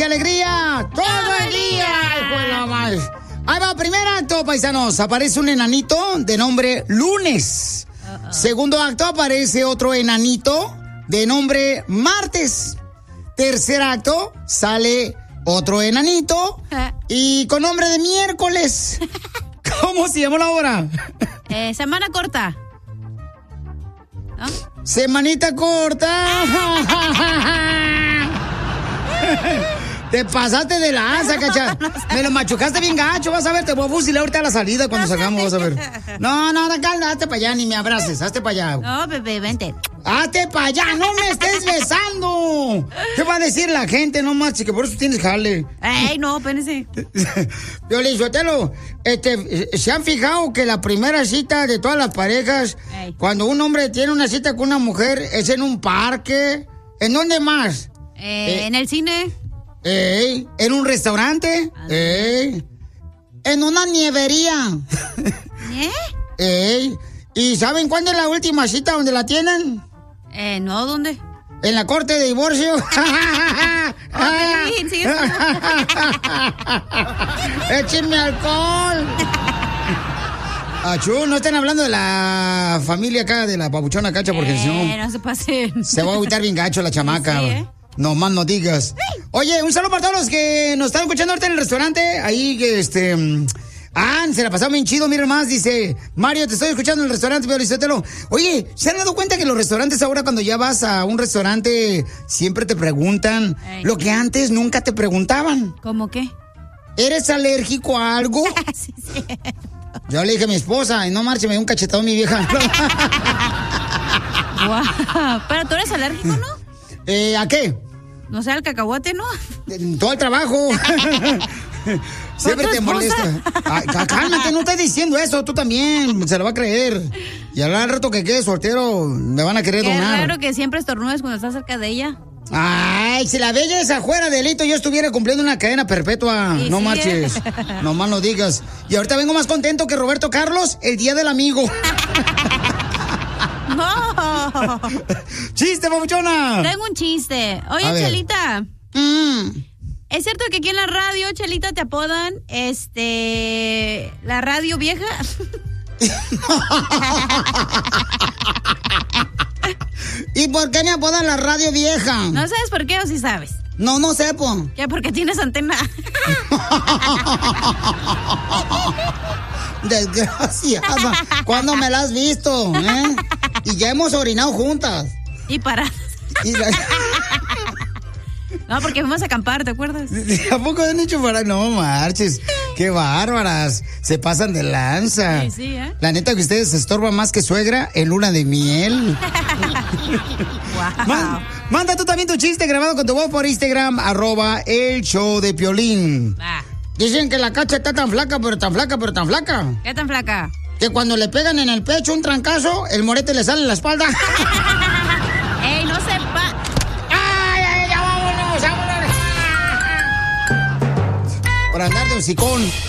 alegría todo el día. Hijo de la madre. Ahí va, primer acto, paisanos. Aparece un enanito de nombre Lunes. Segundo acto, aparece otro enanito de nombre Martes. Tercer acto, sale otro enanito y con nombre de Miércoles. ¿Cómo se llama la hora? Semana corta. ¿No? Semanita corta. Te pasaste de lanza, cacha. Me lo machucaste bien gacho, vas a ver, te voy a fusilar ahorita a la salida cuando salgamos, vas a ver. No, hazte para allá, ni me abraces, hazte para allá. No, bebé, vente. Hazte para allá, no me estés besando. ¿Qué va a decir la gente? No más, que por eso tienes jale. Ey, no, espérense. Piolín Sotelo, ¿se han fijado que la primera cita de todas las parejas, cuando un hombre tiene una cita con una mujer, es en un parque? ¿En dónde más? En el cine. ¿En un restaurante? ¿En una nievería? ¿Y saben cuándo es la última cita donde la tienen? No, ¿dónde? En la corte de divorcio. ¡Échenme alcohol! Achú, no estén hablando de la familia acá, de la papuchona cacha, porque si no... No se pasen. Se va a agüitar bien gacho la chamaca. Sí, No más no digas. Oye, un saludo para todos los que nos están escuchando ahorita en el restaurante. Ahí que se la pasaron bien chido, miren más, dice Mario, te estoy escuchando en el restaurante, pero Lizotelo. Oye, ¿se han dado cuenta que los restaurantes ahora cuando ya vas a un restaurante siempre te preguntan lo que antes nunca te preguntaban? ¿Cómo qué? ¿Eres alérgico a algo? Sí, sí. Yo le dije a mi esposa, y no marche, me dio un cachetado mi vieja. Wow. Pero tú eres alérgico, ¿no? ¿A qué? No sé, al cacahuate, ¿no? Todo el trabajo. Siempre te molesta. Ay, cálmate, no estás diciendo eso, tú también, se lo va a creer. Y al rato que quede soltero, me van a querer donar. Es raro que siempre estornudes cuando estás cerca de ella. Ay, si la belleza fuera delito, yo estuviera cumpliendo una cadena perpetua. Sí, no marches, no más no digas. Y ahorita vengo más contento que Roberto Carlos el día del amigo. No. ¡Chiste, papuchona! Tengo un chiste. Oye, Chelita. ¿Es cierto que aquí en la radio, Chelita, te apodan, la radio vieja? ¿Y por qué me apodan la radio vieja? ¿No sabes por qué o sí sabes? No sé, po. Ya, porque tienes antena. Desgraciada. ¿Cuándo me la has visto? Y ya hemos orinado juntas. Y paradas. No, porque fuimos a acampar, ¿te acuerdas? ¿A poco han hecho para? No marches. Qué bárbaras. Se pasan de lanza. Sí, sí, ¿eh? La neta que ustedes se estorban más que suegra en luna de miel. Wow. Manda tú también tu chiste grabado con tu voz por Instagram, @elshowdepiolín. Dicen que la Cacha está tan flaca, pero tan flaca, pero tan flaca. ¿Qué tan flaca? Que cuando le pegan en el pecho un trancazo, el morete le sale en la espalda. ¡Ey, no sepa! ¡Ay, ya vámonos! Por andar de hocicón.